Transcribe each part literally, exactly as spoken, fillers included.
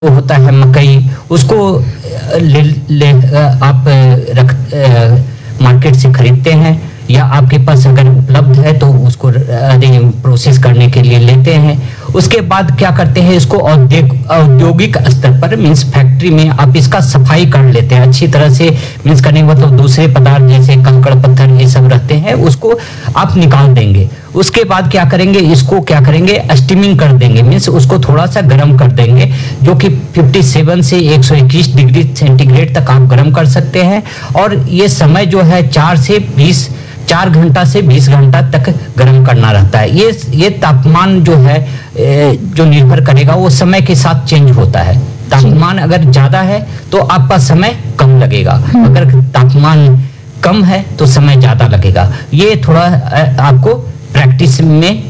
वो होता है मकई, उसको ले, ले आप रख मार्केट से खरीदते हैं या आपके पास अगर उपलब्ध है तो उसको प्रोसेस करने के लिए लेते हैं। उसके बाद क्या करते हैं, इसको औद्योगिक स्तर पर मीन्स फैक्ट्री में आप इसका सफाई कर लेते हैं अच्छी तरह से, मीन्स करने मतलब तो दूसरे पदार्थ जैसे कंकड़ पत्थर ये सब रहते हैं उसको आप निकाल देंगे। उसके बाद क्या करेंगे, इसको क्या करेंगे, स्टीमिंग कर देंगे, मीन्स उसको थोड़ा सा गर्म कर देंगे, जो कि सत्तावन से एक सौ इक्कीस डिग्री सेंटीग्रेड तक आप गर्म कर सकते हैं। और ये समय जो है चार से बीस चार घंटा से बीस घंटा तक गर्म करना रहता है। ये ये तापमान जो है जो निर्भर करेगा वो समय के साथ चेंज होता है। तापमान अगर ज्यादा है तो आपका समय कम लगेगा, अगर तापमान कम है तो समय ज्यादा लगेगा। ये थोड़ा आपको प्रैक्टिस में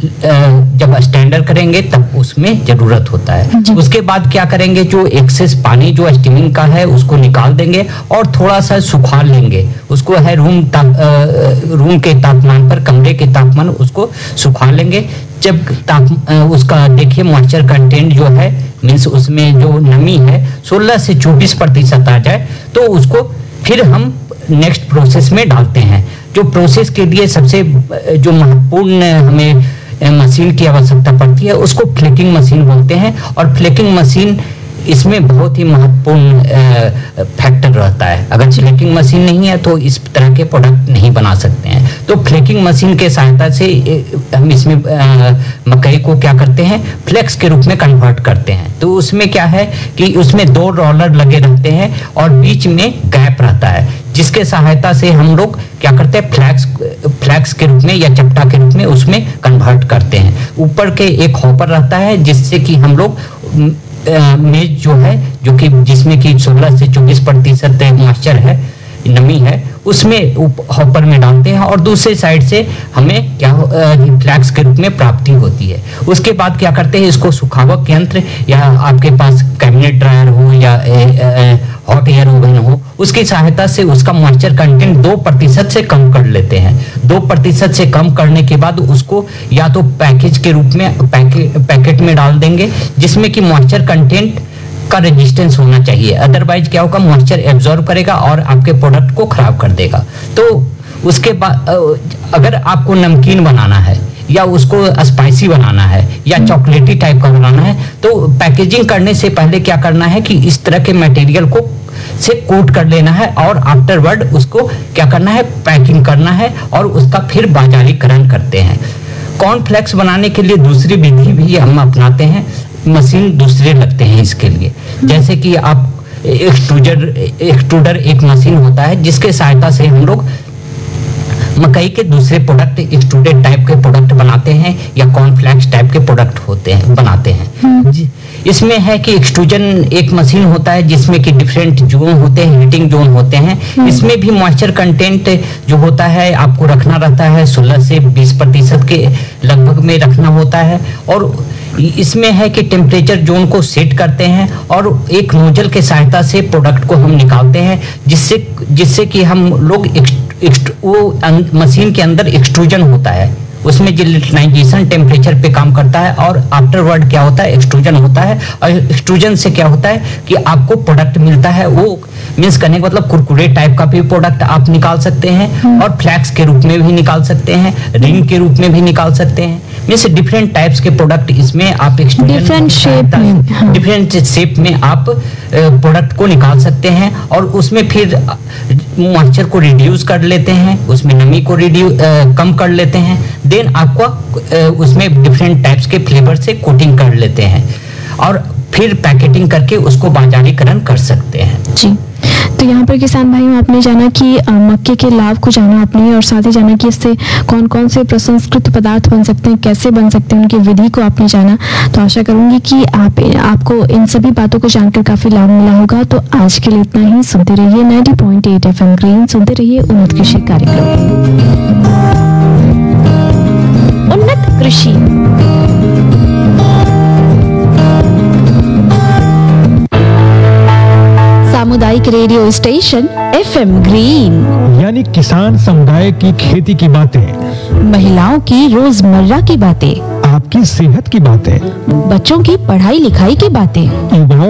जब स्टैंडर्ड करेंगे तब उसमें जरूरत होता है। उसके बाद क्या करेंगे, जो एक्सेस पानी जो स्टीमिंग का है उसको निकाल देंगे और थोड़ा सा सुखा लेंगे उसको, है रूम ताप रूम के तापमान पर, कमरे के तापमान उसको सुखा लेंगे। जब ताप उसका देखिए मॉइस्चर कंटेंट जो है मीन्स उसमें जो नमी है सोलह से चौबीस प्रतिशत आ जाए तो उसको फिर हम नेक्स्ट प्रोसेस में डालते हैं। जो प्रोसेस के लिए सबसे जो महत्वपूर्ण हमें मशीन की आवश्यकता पड़ती है उसको फ्लेकिंग मशीन बोलते हैं। और फ्लेकिंग मशीन इसमें बहुत ही महत्वपूर्ण फैक्टर रहता है। अगर फ्लेकिंग मशीन नहीं है तो इस तरह के प्रोडक्ट नहीं बना सकते हैं। तो फ्लेकिंग मशीन के सहायता से हम इसमें मकई को क्या करते हैं, फ्लेक्स के रूप में कन्वर्ट करते हैं। तो उसमें क्या है कि उसमें दो रोलर लगे रहते हैं और बीच में गैप रहता है, जिसके सहायता से हम लोग क्या करते हैं, फ्लैक्स फ्लैक्स के रूप में या चपटा के रूप में उसमें कन्वर्ट करते हैं। ऊपर के एक हॉपर रहता है जिससे कि हम लोग मेज जो है जो कि जिसमें कि सोलह से चौबीस प्रतिशत मॉइस्चर है, नमी है, उसमें हॉपर में डालते हैं और दूसरे साइड से हमें क्या फ्लैक्स के रूप में प्राप्ति होती है। उसके बाद क्या करते हैं, इसको सुखावक यंत्र या आपके पास कैबिनेट ड्रायर हो या हॉट एयर ओवन हो उसकी सहायता से उसका मॉइस्चर कंटेंट दो प्रतिशत से कम कर लेते हैं। दो प्रतिशत से कम करने के बाद उसको या तो पैकेज के रूप में पैके, पैकेट में डाल देंगे जिसमें कि मॉइस्चर कंटेंट का रेजिस्टेंस होना चाहिए, अदरवाइज क्या होगा, मॉइस्चर एब्जॉर्ब करेगा और आपके प्रोडक्ट को खराब कर देगा। तो उसके बाद अगर आपको नमकीन बनाना है या उसको स्पाइसी बनाना है या चॉकलेटी टाइप का बनाना है तो पैकेजिंग करने से पहले क्या करना है कि इस तरह के मटेरियल को से कोट कर लेना है और आफ्टरवर्ड उसको क्या करना है, पैकिंग करना है और उसका फिर बाजारीकरण करते हैं। कॉर्नफ्लेक्स बनाने के लिए दूसरी विधि भी हम अपनाते हैं, मशीन दूसरे लगते हैं इसके लिए। जैसे कि आप एक्सट्रूजर एक्सट्रूडर एक मशीन होता है जिसके सहायता से हम लोग मकई के दूसरे प्रोडक्ट एक्सट्रूडेड टाइप के प्रोडक्ट बनाते हैं या कॉर्नफ्लेक्स टाइप के प्रोडक्ट होते हैं बनाते हैं। इसमें है कि एक्सट्रूजन एक मशीन होता है जिसमें कि डिफरेंट जोन होते हैं, हीटिंग जोन होते हैं। इसमें भी मॉइस्चर कंटेंट जो होता है आपको रखना रहता है सोलह से बीस प्रतिशत के लगभग में रखना होता है। और इसमें है कि टेम्परेचर जोन को सेट करते हैं और एक नोजल के सहायता से प्रोडक्ट को हम निकालते हैं जिससे जिससे कि हम लोग वो मशीन के अंदर एक्सट्रूजन होता है, उसमें जिलेटिनाइजेशन टेम्परेचर पे काम करता है और आफ्टरवर्ड क्या होता है, एक्सट्रूजन होता है। और एक्सट्रूजन से क्या होता है कि आपको प्रोडक्ट मिलता है, वो मीन्स करने का मतलब कुरकुरे टाइप का भी प्रोडक्ट आप निकाल सकते हैं और फ्लैक्स के रूप में भी निकाल सकते हैं, रिंग के रूप में भी निकाल सकते हैं। मीन्स डिफरेंट टाइप्स के प्रोडक्ट इसमें आप डिफरेंट शेप में डिफरेंट शेप में आप प्रोडक्ट को निकाल सकते हैं और उसमें फिर मॉइस्चर को रिड्यूस कर लेते हैं, उसमें नमी को रिड्यूस कम कर लेते हैं, देन आपको उसमें डिफरेंट टाइप्स के फ्लेवर से कोटिंग कर लेते हैं और फिर पैकेटिंग करके उसको बाजारीकरण कर सकते हैं। जी, तो यहाँ पर किसान भाइयों आपने जाना कि मक्के के लाभ को जाना आपने और साथ ही जाना कि इससे कौन कौन से प्रसंस्कृत पदार्थ बन सकते हैं, कैसे बन सकते हैं, उनकी विधि को आपने जाना। तो आशा करूंगी कि आप आपको इन सभी बातों को जानकर काफी लाभ मिला होगा। तो आज के लिए इतना ही। सुनते रहिए नब्बे पॉइंट आठ एफएम ग्रीन, सुनते रहिए उन्नत कृषि कार्यक्रम। उन्नत कृषि सामुदायिक रेडियो स्टेशन एफएम ग्रीन, यानी किसान समुदाय की खेती की बातें, महिलाओं की रोजमर्रा की बातें, आप आपकी सेहत की बातें, बच्चों की पढ़ाई लिखाई की बातें, युवाओं